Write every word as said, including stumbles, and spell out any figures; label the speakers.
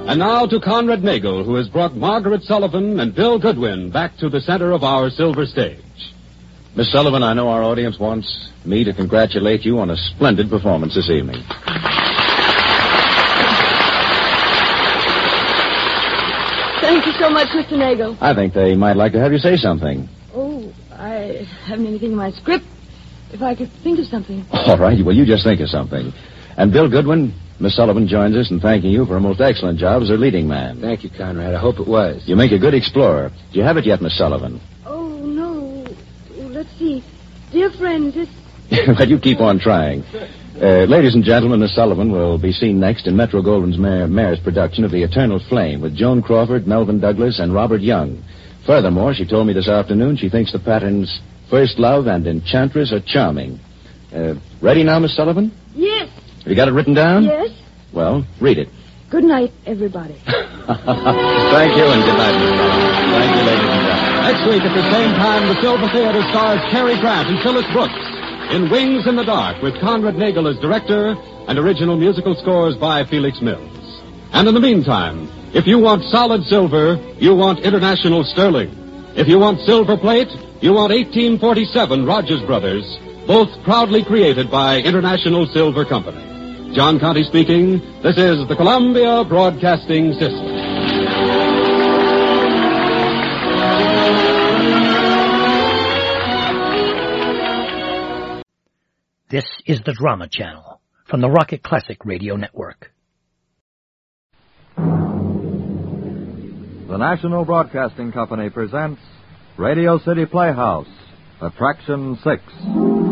Speaker 1: And now to Conrad Nagel, who has brought Margaret Sullivan and Bill Goodwin back to the center of our silver stage.
Speaker 2: Miss Sullivan, I know our audience wants me to congratulate you on a splendid performance this evening.
Speaker 3: Thank you so much, Mister Nagel.
Speaker 2: I think they might like to have you say something.
Speaker 3: Oh, I haven't anything in my script. If I could think of something.
Speaker 2: All right, well, you just think of something. And Bill Goodwin, Miss Sullivan joins us in thanking you for a most excellent job as her leading man.
Speaker 4: Thank you, Conrad. I hope it was.
Speaker 2: You make a good explorer. Do you have it yet, Miss Sullivan?
Speaker 3: Oh, no. Let's see. Dear friend, this...
Speaker 2: Well, you keep on trying. Uh, ladies and gentlemen, Miss Sullivan will be seen next in Metro-Goldwyn's Mayor, Mayor's production of The Eternal Flame with Joan Crawford, Melvin Douglas, and Robert Young. Furthermore, she told me this afternoon she thinks the patterns First Love and Enchantress are charming. Uh, ready now, Miss Sullivan?
Speaker 3: Yes.
Speaker 2: Have you got it written down?
Speaker 3: Yes.
Speaker 2: Well, read it.
Speaker 3: Good night, everybody.
Speaker 2: Thank you, and good night, Miss Sullivan. Thank you, ladies and gentlemen.
Speaker 1: Next week at the same time, the Silver Theater stars Cary Grant and Phyllis Brooks in Wings in the Dark with Conrad Nagel as director and original musical scores by Felix Mills. And in the meantime, if you want solid silver, you want International Sterling. If you want silver plate, you want eighteen forty-seven Rogers Brothers, both proudly created by International Silver Company. John Conte speaking. This is the Columbia Broadcasting System.
Speaker 5: This is the Drama Channel from the Rocket Classic Radio Network.
Speaker 6: The National Broadcasting Company presents Radio City Playhouse, Attraction six.